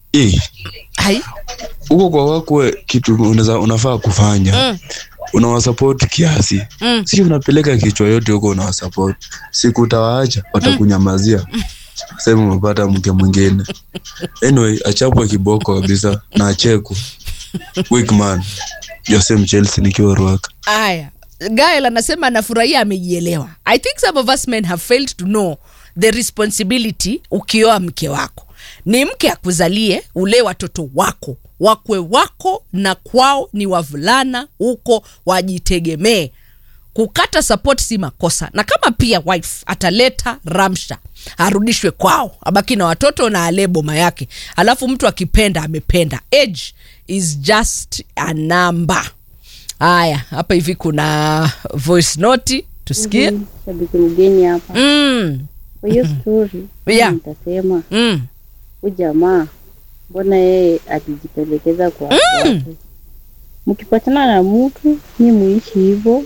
Hai. Uko kwa wako kitu unafaa kufanya. Unawasupport kiasi. Si unapeleka kichwa yote huko unawasupport. Siku utawaacha watakunyamazia. Sasa umepata mke mwingine. Anyway, achapwe kiboko kabisa na acheko. Weak man. Jose Chelsea nikiwa Ruaka. Aya. Gael anasema anafurahia amejielewa. I think some of us men have failed to know the responsibility ukioa mke wako. Ni mke akuzalie, ule watoto wako, wakwe wako na kwao ni wavulana huko wajitegemee. Kukata support si makosa. Na kama pia wife ataleta ramsha, arudishwe kwao, abaki na watoto na ale boma yake. Alafu mtu akipenda amependa. Age is just a number. Aya, hapa hivi kuna voice note tusikie. Shabiki mgeni hapa. Kwa hiyo story nitasema huyu jamaa mbona yeye alijipelekeza kwa watu. Mkipatana na mtu ni muishi hivyo.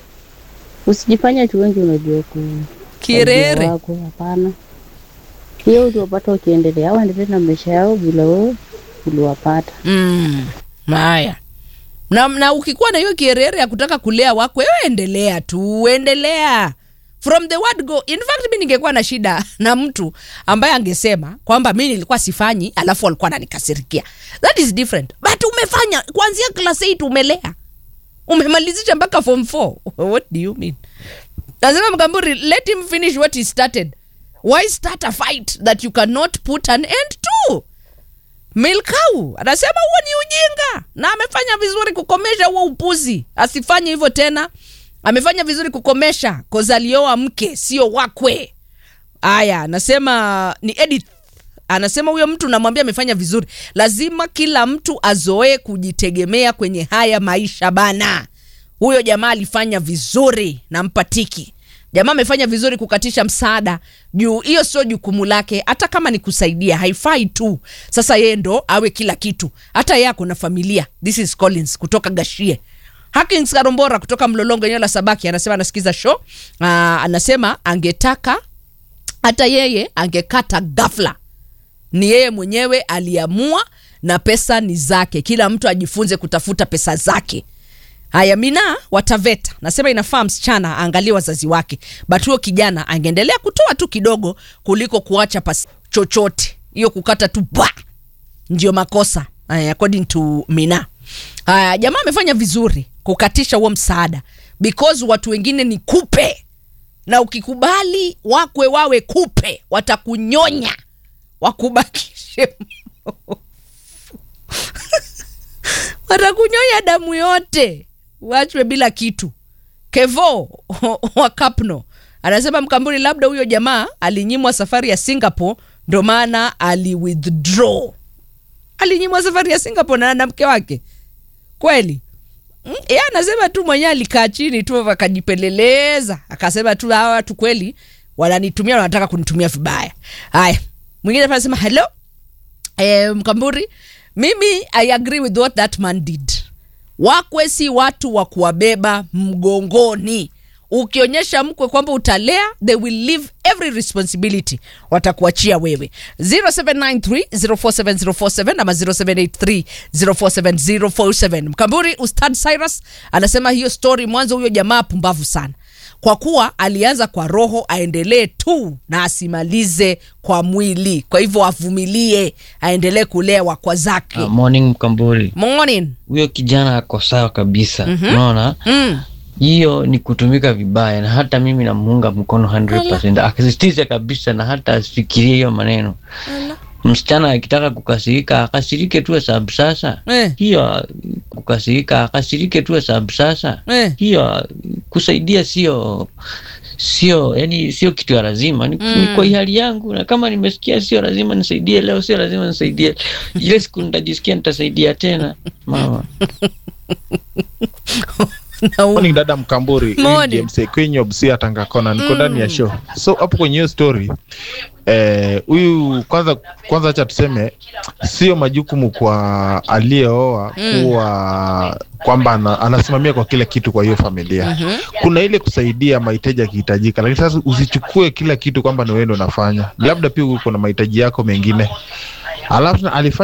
Usijifanye tu wengi unajua kirere. Hapana. Hiyo utapata ukiendelea au endelea na maisha yao bila wewe uliwapata. Haya. Na ukikuwa na hiyo kierere ya kutaka kulea wako, wewe endelea tu, endelea. From the word go. In fact mimi ningekuwa na shida na mtu ambaye angesema kwamba mimi nilikuwa sifanyi alafu alikuwa ananikasirikia. That is different. But umefanya kuanzia class 8 umelea. Umemalizisha mpaka form 4. What do you mean? Lazima Mkamburi, let him finish what he started. Why start a fight that you cannot put an end to? Milkau anasema huo ni ujinga na amefanya vizuri kukomesha huo upuzi. Asifanye hivyo tena. Amefanya vizuri kukomesha kozalioa mke sio wakwe. Aya, anasema ni Edith. Anasema huyo mtu namwambia amefanya vizuri. Lazima kila mtu azoee kujitegemea kwenye haya maisha bana. Huyo jamaa alifanya vizuri na mpatiki. Jamaa amefanya vizuri kukatisha msaada. Juu hiyo sio jukumu lake, hata kama ni kusaidia haifai tu. Sasa yeye ndo awe kila kitu. Hata yako na familia. This is Collins kutoka Gashie. Hakins Karombora kutoka Mlolongo eneo la Sabaki anasema anasikiza show. Anasema angetaka hata yeye angekata ghafla. Ni yeye mwenyewe aliamua na pesa ni zake. Kila mtu ajifunze kutafuta pesa zake. Haya, Mina Wataveta nasema inafaa msichana angalie wazazi wake. But huyo kijana angeendelea kutoa tu kidogo kuliko kuacha chochote. Hiyo kukata tu ndio makosa. According to Mina. Jamaa amefanya vizuri kukatisha huo msaada because watu wengine ni kupe. Na ukikubali wakwe wawe kupe, watakunyonya wakubakishe. Watakunyonya damu yote, uachwe bila kitu. Kevo wa Kapno anasema Mkamburi, labda huyo jamaa alinyimwa safari ya Singapore ndo maana withdraw. Alinyimwa safari ya Singapore na mke wake. Kweli? Yeye anasema tu mwenyewe alikaa chini tu akajipeleleza. Akasema tu hawa watu kweli wananitumia, wanataka kunitumia vibaya. Haya. Mwingine anasema hello. Mkamburi, mimi I agree with what that man did. Wakwe si watu wa kuwabeba mgongoni. Ukionyesha mkwe kwamba utalea, they will leave every responsibility. Watakuachia wewe. 0793047047 ama 0783047047. Mkamburi, Ustad Cyrus anasema hiyo story mwanzo huyo jamaa pumbavu sana. Kwa kuwa alianza kwa roho, aendelee tu na asimalize kwa mwili. Kwa hivyo avumilie, aendelee kulewa kwa zake. Morning Mkamburi. Morning. Huyo kijana ako sawa kabisa. Unaona? Hiyo ni kutumika vibaya na hata mimi namuunga mkono 100%. Akisisitiza kabisa na hata asifikirie hiyo maneno. Msichana akitaka kukasirika, akasirike tu sababu sasa. Hiyo kukasirika, akasirike tu sababu sasa. Hiyo kusaidia sio yani sio kitu ya lazima. Ni kwa hali yangu, na kama nimesikia sio lazima nisaidie leo, sio lazima nisaidie. Ile siku nitajisikia nitasaidia tena. Mama. Morning dada Mkamburi, James kwenye obsia Tanga Kona, niko ndani ya show. So hapo kwenye hiyo story huyu kwanza acha tuseme sio majukumu kwa aliyeoa kuwa kwamba anasimamia kwa kila kitu kwa hiyo familia. Kuna ile kusaidia mahitaji yakihitajika, lakini sasa usichukue kila kitu kwamba ni wewe ndio unafanya. Labda pia uko na mahitaji yako mengine. Alafu alifanya